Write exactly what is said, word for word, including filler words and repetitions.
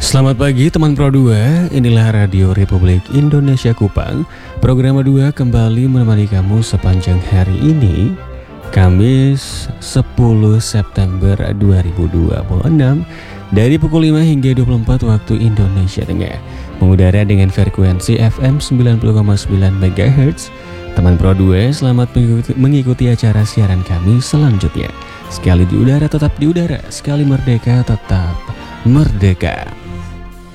Selamat pagi teman Pro dua, inilah Radio Republik Indonesia Kupang. Program dua kembali menemani kamu sepanjang hari ini, Kamis sepuluh September dua ribu dua puluh enam, dari pukul lima hingga dua puluh empat waktu Indonesia Tengah. Mengudara dengan frekuensi F M sembilan puluh koma sembilan megahertz. Teman Pro dua, selamat mengikuti, mengikuti acara siaran kami selanjutnya. Sekali di udara tetap di udara, sekali merdeka tetap merdeka.